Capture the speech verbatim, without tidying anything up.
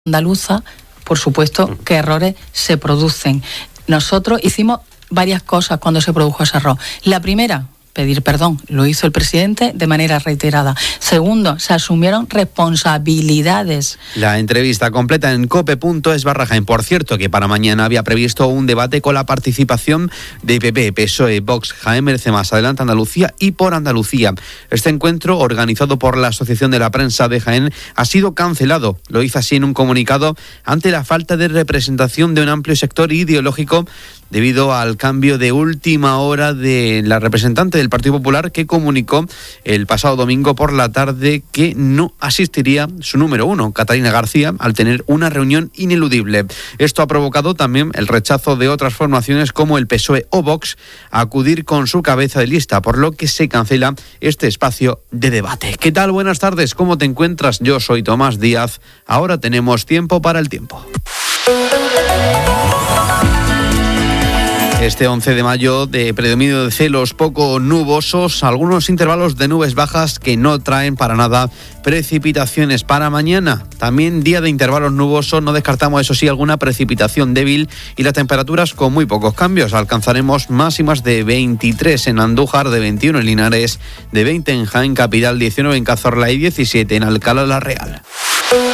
andaluza, por supuesto que errores se producen. Nosotros hicimos varias cosas cuando se produjo ese error. La primera, pedir perdón, lo hizo el presidente de manera reiterada. Segundo, se asumieron responsabilidades. La entrevista completa en cope punto es barra Jaén. Por cierto, que para mañana había previsto un debate con la participación de P P, P S O E, Vox, Jaén Merece Más, Adelante Andalucía y Por Andalucía. Este encuentro, organizado por la Asociación de la Prensa de Jaén, ha sido cancelado. Lo hizo así en un comunicado ante la falta de representación de un amplio sector ideológico debido al cambio de última hora de la representante del Partido Popular, que comunicó el pasado domingo por la tarde que no asistiría su número uno, Catalina García, al tener una reunión ineludible. Esto ha provocado también el rechazo de otras formaciones como el P S O E o Vox a acudir con su cabeza de lista, por lo que se cancela este espacio de debate. ¿Qué tal? Buenas tardes, ¿cómo te encuentras? Yo soy Tomás Díaz. Ahora tenemos tiempo para el tiempo. Este once de mayo, de predominio de cielos poco nubosos, algunos intervalos de nubes bajas que no traen para nada precipitaciones para mañana. También día de intervalos nubosos, no descartamos eso sí alguna precipitación débil y las temperaturas con muy pocos cambios. Alcanzaremos máximas de veintitrés en Andújar, de veintiuno en Linares, de veinte en Jaén Capital, diecinueve en Cazorla y diecisiete en Alcalá la Real.